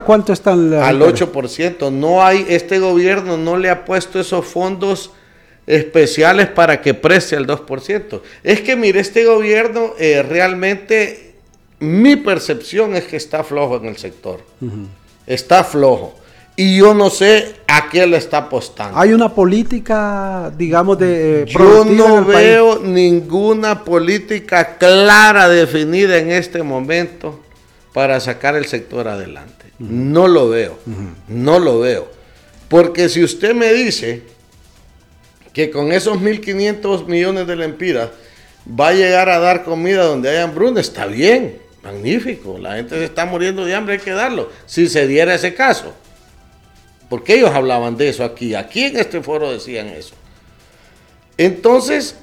¿Cuánto están? Al 8%. No hay, este gobierno no le ha puesto esos fondos especiales para que preste al 2%. Es que mire, este gobierno realmente, mi percepción es que está flojo en el sector. Está flojo. Y yo no sé a qué le está apostando. ¿Hay una política, digamos, de yo no veo ninguna política clara, definida en este momento para sacar el sector adelante. No lo veo. No lo veo. Porque si usted me dice que con esos 1.500 millones de lempiras va a llegar a dar comida donde hay hambruna, está bien, magnífico. La gente se está muriendo de hambre, hay que darlo. Si se diera ese caso. Porque ellos hablaban de eso aquí en este foro decían eso. Entonces,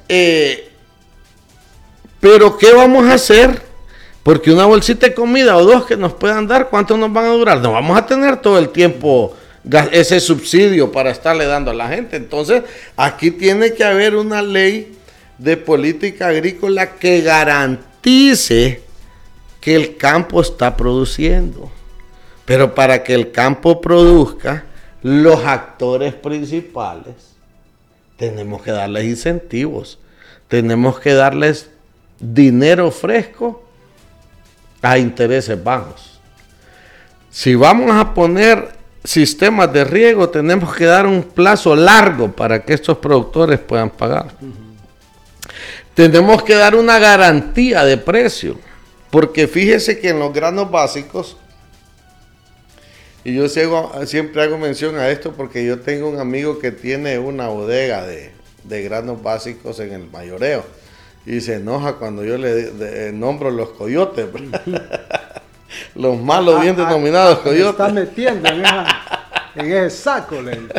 ¿pero qué vamos a hacer? Porque una bolsita de comida o dos que nos puedan dar, ¿cuánto nos van a durar? No vamos a tener todo el tiempo ese subsidio para estarle dando a la gente. Entonces, aquí tiene que haber una ley de política agrícola que garantice que el campo está produciendo. Pero para que el campo produzca, los actores principales tenemos que darles incentivos, tenemos que darles dinero fresco a intereses bajos. Si vamos a poner sistemas de riego, tenemos que dar un plazo largo para que estos productores puedan pagar. Tenemos que dar una garantía de precio, porque fíjese que en los granos básicos, y yo siempre hago mención a esto porque yo tengo un amigo que tiene una bodega de granos básicos en el mayoreo y se enoja cuando yo le nombro los coyotes, los malos bien denominados coyotes. Se está metiendo en ese saco.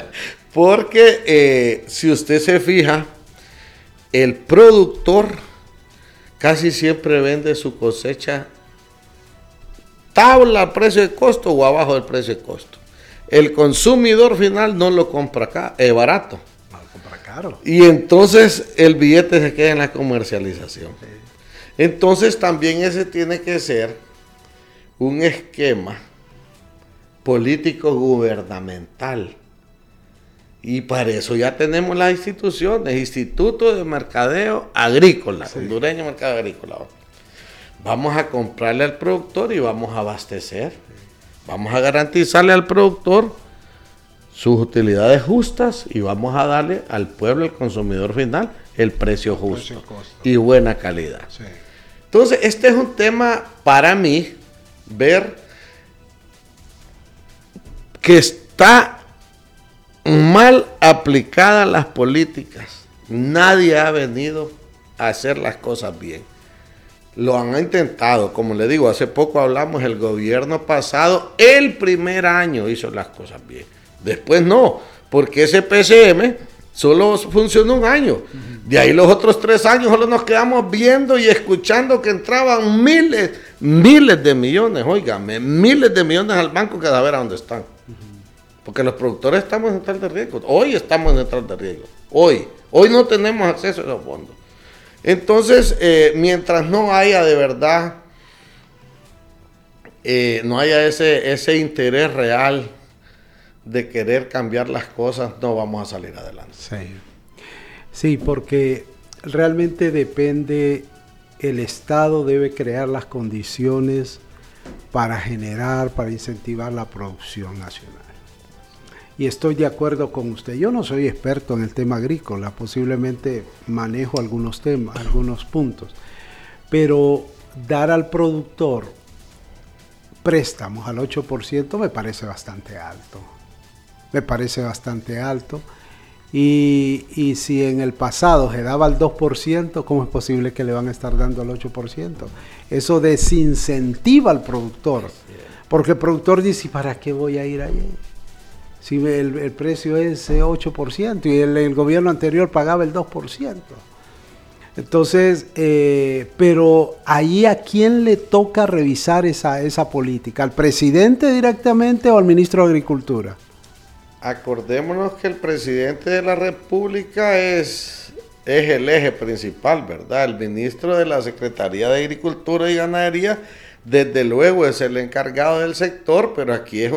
Porque si usted se fija, el productor casi siempre vende su cosecha tabla al precio de costo o abajo del precio de costo. El consumidor final no lo compra acá, es barato. Lo compra caro. Y entonces el billete se queda en la comercialización. Sí. Entonces también ese tiene que ser un esquema político gubernamental. Y para eso ya tenemos las instituciones, Instituto de Mercadeo Agrícola, sí. Hondureño Mercado Agrícola. Vamos a comprarle al productor y vamos a abastecer. Vamos a garantizarle al productor sus utilidades justas y vamos a darle al pueblo, al consumidor final, el precio justo y buena calidad. Sí. Entonces, este es un tema para mí, ver que está mal aplicadas las políticas. Nadie ha venido a hacer las cosas bien. Lo han intentado, como le digo, hace poco hablamos, el gobierno pasado, el primer año hizo las cosas bien. Después no, porque ese PCM solo funcionó un año. De ahí los otros 3 años solo nos quedamos viendo y escuchando que entraban miles de millones, óigame, miles de millones al banco que a ver a dónde están. Porque los productores estamos en central de riesgo. Hoy estamos en central de riesgo. Hoy no tenemos acceso a esos fondos. Entonces, mientras no haya de verdad, no haya ese interés real de querer cambiar las cosas, no vamos a salir adelante. Sí, porque realmente depende, el Estado debe crear las condiciones para incentivar la producción nacional. Y estoy de acuerdo con usted. Yo no soy experto en el tema agrícola, posiblemente manejo algunos temas, algunos puntos, pero dar al productor préstamos al 8% me parece bastante alto. Y si en el pasado se daba al 2%, ¿cómo es posible que le van a estar dando al 8%? Eso desincentiva al productor, porque el productor dice, ¿para qué voy a ir allí? Si el precio es 8% y el gobierno anterior pagaba el 2%. Entonces, pero ahí ¿a quién le toca revisar esa política? ¿Al presidente directamente o al ministro de Agricultura? Acordémonos que el presidente de la República es el eje principal, ¿verdad? El ministro de la Secretaría de Agricultura y Ganadería, desde luego, es el encargado del sector, pero aquí es